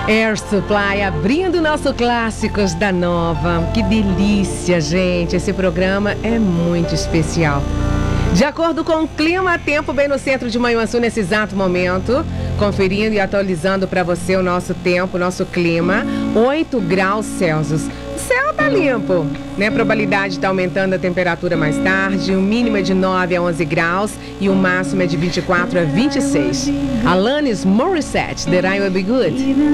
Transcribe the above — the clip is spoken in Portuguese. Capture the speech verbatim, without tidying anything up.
Air Supply abrindo nosso Clássicos da Nova. Que delícia, gente. Esse programa é muito especial. De acordo com o clima, tempo bem no centro de Manhuaçu nesse exato momento. Conferindo e atualizando para você o nosso tempo, o nosso clima. oito graus Celsius. O céu tá limpo, né? A probabilidade está aumentando a temperatura mais tarde. O mínimo é de nove a onze graus e o máximo é de vinte e quatro a vinte e seis. Alanis Morissette, That I Will Be Good.